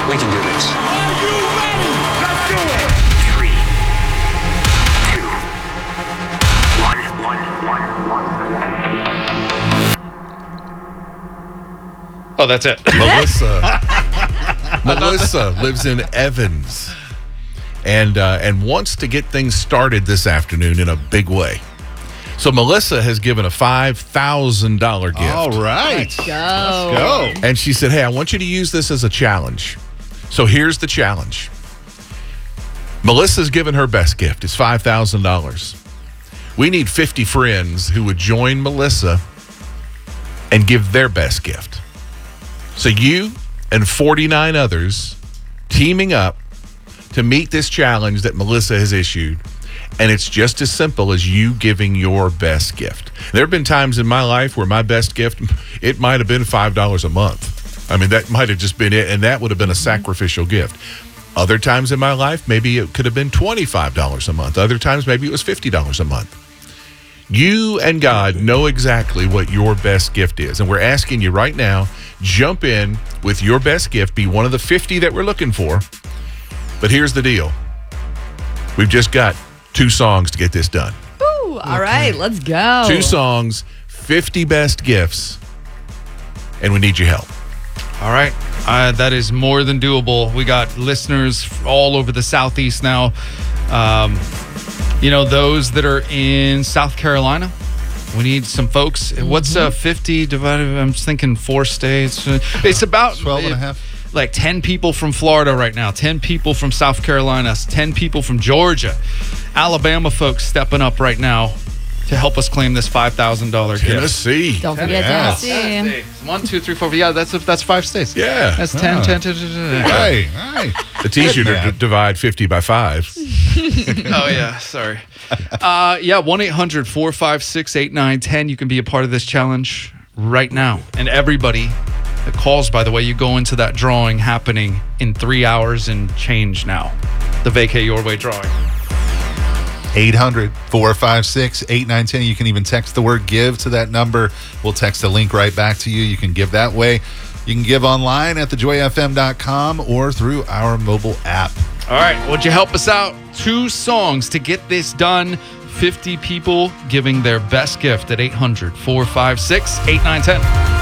We can do this. Are you ready? Let's do it. 3, 2, 1. Oh, that's it. Melissa lives in Evans and wants to get things started this afternoon in a big way. So Melissa has given a $5,000 gift. All right. Let's go. Go. And she said, hey, I want you to use this as a challenge. So here's the challenge. Melissa's given her best gift. It's $5,000. We need 50 friends who would join Melissa and give their best gift. So you and 49 others teaming up to meet this challenge that Melissa has issued. And it's just as simple as you giving your best gift. There have been times in my life where my best gift, it might have been $5 a month. I mean, that might have just been it, and that would have been a sacrificial gift. Other times in my life, maybe it could have been $25 a month. Other times, maybe it was $50 a month. You and God know exactly what your best gift is. And we're asking you right now, jump in with your best gift. Be one of the 50 that we're looking for. But here's the deal. We've just got 2 songs to get this done. Ooh, all right, let's go. 2 songs, 50 best gifts, and we need your help. All right. That is more than doable. We got listeners all over the Southeast now. Those that are in South Carolina. We need some folks. What's 50 divided? I'm just thinking 4 states. It's about 12 and a half. Like 10 people from Florida right now, 10 people from South Carolina, 10 people from Georgia. Alabama folks stepping up right now to help us claim this $5,000 gift. Tennessee. Don't forget Tennessee. 1, 2, 3, 4. Yeah, that's 5 states. Yeah. That's 10, 10, 10, 10. Hey, hey. It's easier to divide 50 by 5. Oh, yeah. Sorry. 1-800-456-8910. You can be a part of this challenge right now. And everybody that calls, by the way, you go into that drawing happening in 3 hours and change now. The Vacay Your Way drawing. 800-456-8910. You can even text the word give to that number. We'll text a link right back to you. You can give that way. You can give online at thejoyfm.com or through our mobile app. All right. Would you help us out? 2 songs to get this done. 50 people giving their best gift at 800-456-8910.